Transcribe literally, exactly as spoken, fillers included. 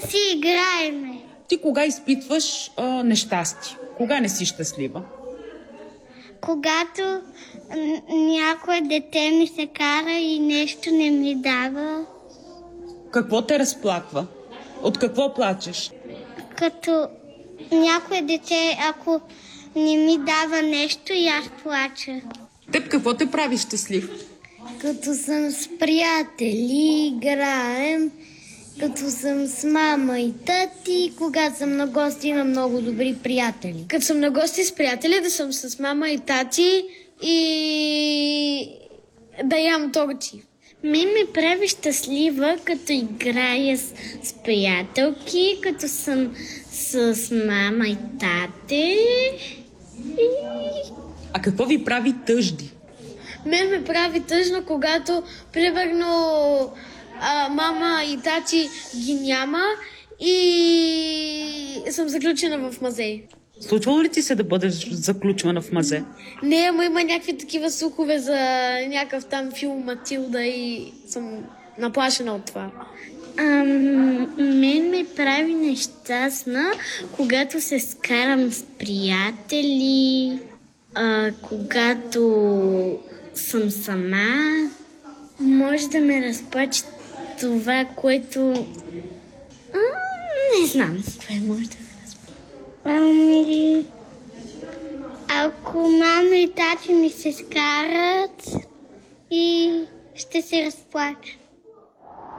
си играеме. Ти кога изпитваш а, нещастие? Кога не си щастлива? Когато н- някое дете ми се кара и нещо не ми дава. Какво те разплаква? От какво плачеш? Като някое дете, ако не ми дава нещо, и аз плача. Теб какво те прави щастлив? Като съм с приятели, играем, като съм с мама и тати, когато съм на гости, имам много добри приятели. Като съм на гости с приятели, да съм с мама и тати и да ям торти. Мен ме прави щастлива, като играя с, с приятелки, като съм с, с мама и тате. И... А какво ви прави тъжди? Мен ме прави тъжно, когато, примерно, а, мама и тати ги няма и съм заключена в музей. Случвало ли ти се да бъдеш заключвана в мазе? Не, ама има някакви такива слухове за някакъв там филм Матилда и съм наплашена от това. Ам, мен ме прави нещастна, когато се скарам с приятели, а, когато съм сама. Може да ме разплаче това, което... А, не знам кое може да ме разплаче. Ами... Ако мама и тати ми се скарат и ще се разплача.